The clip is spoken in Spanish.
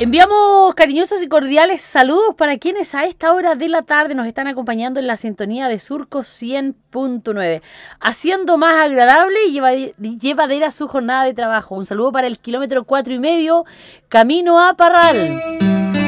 Enviamos cariñosos y cordiales saludos para quienes a esta hora de la tarde nos están acompañando en la sintonía de Surco 100.9, haciendo más agradable y llevadera su jornada de trabajo. Un saludo para el kilómetro 4,5, camino a Parral.